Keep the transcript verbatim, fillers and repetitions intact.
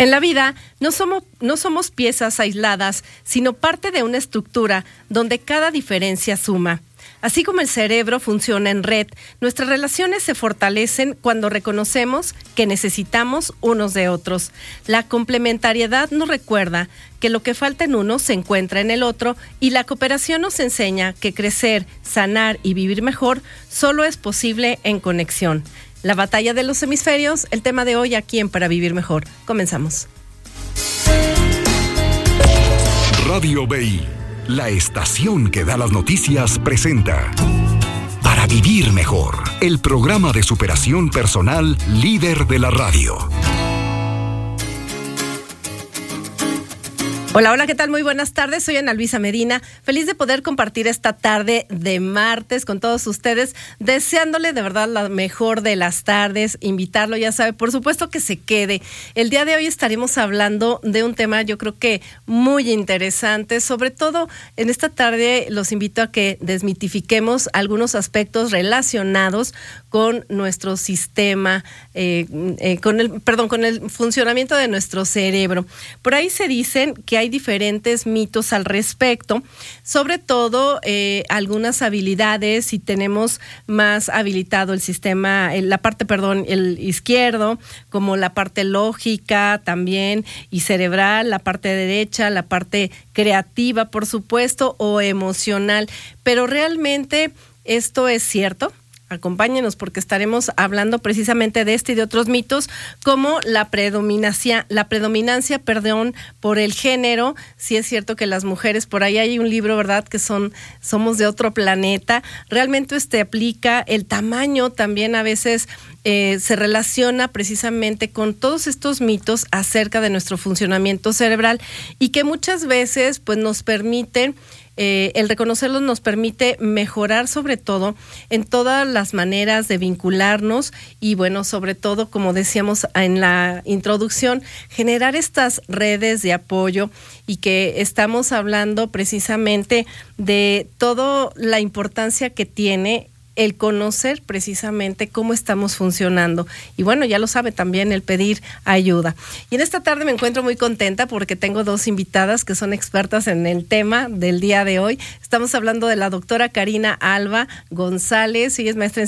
En la vida no somos, no somos piezas aisladas, sino parte de una estructura donde cada diferencia suma. Así como el cerebro funciona en red, nuestras relaciones se fortalecen cuando reconocemos que necesitamos unos de otros. La complementariedad nos recuerda que lo que falta en uno se encuentra en el otro, y la cooperación nos enseña que crecer, sanar y vivir mejor solo es posible en conexión. La batalla de los hemisferios, el tema de hoy aquí en Para Vivir Mejor. Comenzamos. Radio B I, la estación que da las noticias, presenta Para Vivir Mejor, el programa de superación personal líder de la radio. Hola, hola, ¿qué tal? Muy buenas tardes, soy Ana Luisa Medina, feliz de poder compartir esta tarde de martes con todos ustedes, deseándole de verdad la mejor de las tardes, invitarlo, ya sabe, por supuesto que se quede. El día de hoy estaremos hablando de un tema yo creo que muy interesante, sobre todo en esta tarde los invito a que desmitifiquemos algunos aspectos relacionados con nuestro sistema, eh, eh, con el, perdón, con el funcionamiento de nuestro cerebro. Por ahí se dicen que hay diferentes mitos al respecto, sobre todo eh, algunas habilidades, si tenemos más habilitado el sistema, la parte, perdón, el izquierdo, como la parte lógica también y cerebral, la parte derecha, la parte creativa, por supuesto, o emocional. Pero realmente esto es cierto. Acompáñenos porque estaremos hablando precisamente de este y de otros mitos, como la predominancia, la predominancia, perdón, por el género. Sí es cierto que las mujeres, por ahí hay un libro, ¿verdad?, que son somos de otro planeta. Realmente este aplica, el tamaño también a veces eh, se relaciona precisamente con todos estos mitos acerca de nuestro funcionamiento cerebral, y que muchas veces pues nos permiten Eh, el reconocerlos nos permite mejorar, sobre todo en todas las maneras de vincularnos y, bueno, sobre todo, como decíamos en la introducción, generar estas redes de apoyo, y que estamos hablando precisamente de toda la importancia que tiene el conocer precisamente cómo estamos funcionando. Y bueno, ya lo sabe también el pedir ayuda. Y en esta tarde me encuentro muy contenta porque tengo dos invitadas que son expertas en el tema del día de hoy. Estamos hablando de la doctora Karina Alba González, ella es maestra en